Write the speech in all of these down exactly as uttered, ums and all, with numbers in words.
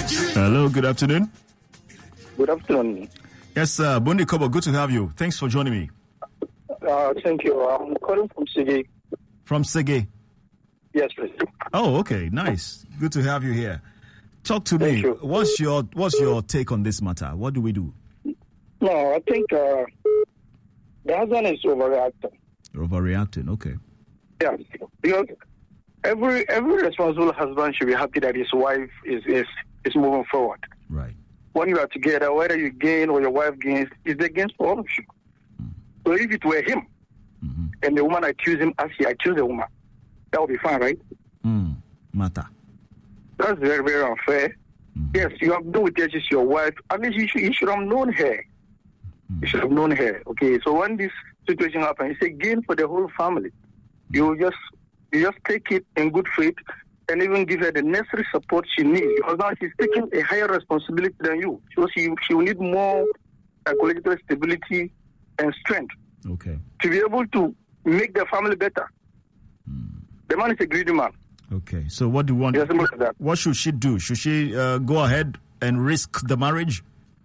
Hello, good afternoon. Good afternoon. Yes, sir. Bondi Kobo, good to have you. Thanks for joining me. Uh, thank you. I'm calling from Sege. From Sege? Yes, please. Oh, okay. Nice. Good to have you here. Talk to Thank me. you. What's your What's your take on this matter? What do we do? No, I think uh, the husband is overreacting. Overreacting. Okay. Yeah, because every every responsible husband should be happy that his wife is is, is moving forward. Right. When you are together, whether you gain or your wife gains, it's against all of you. Mm. So if it were him, mm-hmm. and the woman accused him as he accused the woman, that would be fine, right? Mm. Mata. That's very, very unfair. Mm-hmm. Yes, you have been with her, she's your wife. At least you should, you should have known her. Mm-hmm. You should have known her. Okay, so when this situation happens, it's a gain for the whole family. Mm-hmm. You just you just take it in good faith and even give her the necessary support she needs, because now she's taking a higher responsibility than you. So she, she will need more psychological stability and strength okay. to be able to make the family better. Mm. The man is a greedy man. Okay, so what do you want? Yes, that. What should she do? Should she uh, go ahead and risk the marriage?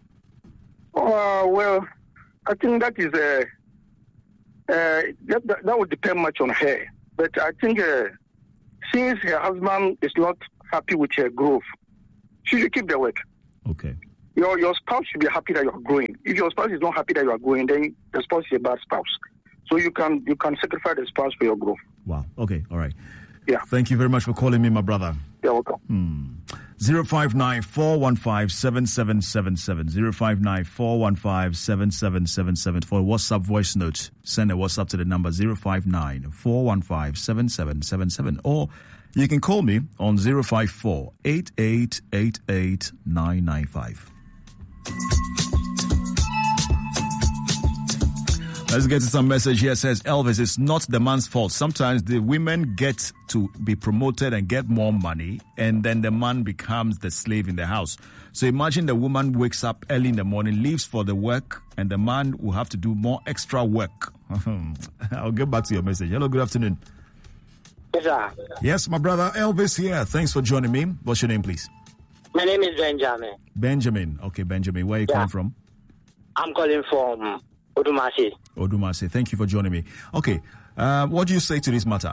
Uh, well, I think that is a, uh, that, that, that would depend much on her. But I think uh, since her husband is not happy with her growth, she should keep the work. Okay. Your your spouse should be happy that you are growing. If your spouse is not happy that you are growing, then the spouse is a bad spouse. So you can you can sacrifice the spouse for your growth. Wow. Okay. All right. Yeah. Thank you very much for calling me, my brother. You're welcome. Hmm. zero five nine four one five seven seven seven seven. zero five nine four one five seven seven seven seven. For a WhatsApp voice note, send a WhatsApp to the number zero five nine four one five seven seven seven seven. Or you can call me on zero five four eight eight eight eight nine nine five. Let's get to some message here. It says, Elvis, it's not the man's fault. Sometimes the women get to be promoted and get more money, and then the man becomes the slave in the house. So imagine the woman wakes up early in the morning, leaves for the work, and the man will have to do more extra work. I'll get back to your message. Hello, good afternoon. Yes, sir. Yes, my brother Elvis here. Thanks for joining me. What's your name, please? My name is Benjamin. Benjamin. Okay, Benjamin. Where are you yeah. calling from? I'm calling from Odumase. Odumase. Thank you for joining me. Okay. Uh, what do you say to this matter?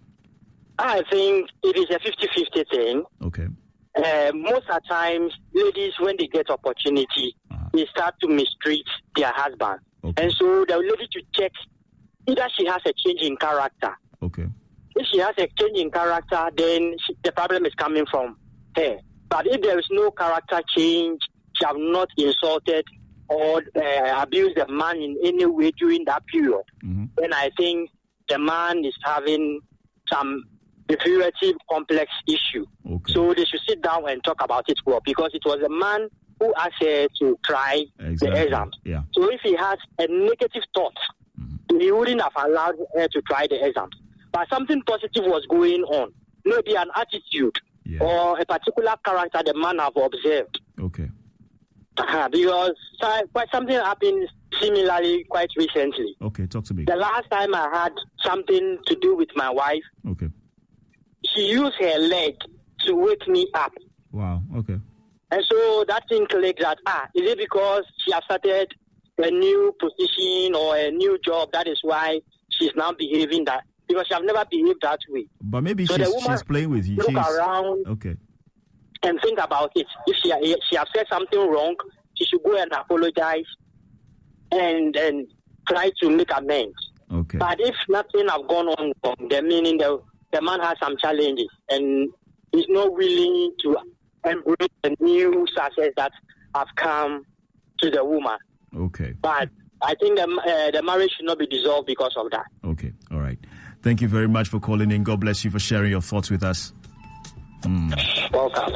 I think it is a fifty-fifty thing. Okay. Uh, most of the times, ladies, when they get opportunity, uh-huh. they start to mistreat their husband. Okay. And so the lady to check either she has a change in character. Okay. If she has a change in character, then she, the problem is coming from her. But if there is no character change, she have not insulted or uh, abused the man in any way during that period, mm-hmm. then I think the man is having some inferiority complex issue. Okay. So they should sit down and talk about it well, because it was a man who asked her to try exactly. the exams. Yeah. So if he has a negative thought, mm-hmm. he wouldn't have allowed her to try the exams. But something positive was going on, maybe an attitude yeah. or a particular character the man have observed. Okay. Uh, because quite something happened similarly quite recently. Okay, talk to me. The last time I had something to do with my wife, okay, she used her leg to wake me up. Wow, okay. And so that thing clicked that, ah, is it because she has started a new position or a new job, that is why she's now behaving that? Because she has never behaved that way. But maybe so she's, she's playing with you. Look she's... around. Okay. And think about it. If she she has said something wrong, she should go and apologize and and try to make amends. Okay. But if nothing has gone on wrong, then meaning the the man has some challenges and he's not willing to embrace the new success that have come to the woman. Okay. But I think the uh, the marriage should not be dissolved because of that. Okay. All right. Thank you very much for calling in. God bless you for sharing your thoughts with us. Mm. Welcome.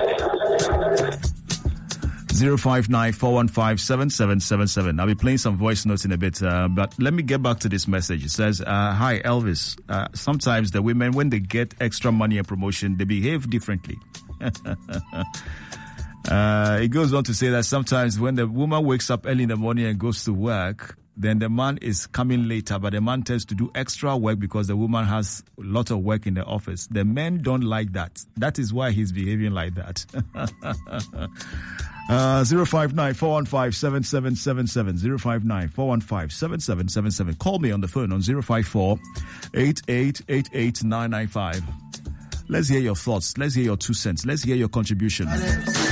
zero five nine four one five seven seven seven seven. I'll be playing some voice notes in a bit, uh, but let me get back to this message. It says, uh, hi, Elvis. Uh, sometimes the women, when they get extra money and promotion, they behave differently. uh, it goes on to say that sometimes when the woman wakes up early in the morning and goes to work, then the man is coming later, but the man tends to do extra work because the woman has a lot of work in the office. The men don't like that. That is why he's behaving like that. uh, zero five nine, four one five, seven seven seven seven, zero five nine, four one five, seven seven seven seven. Call me on the phone on zero five four, eight eight eight eight, nine nine five. Let's hear your thoughts. Let's hear your two cents. Let's hear your contribution.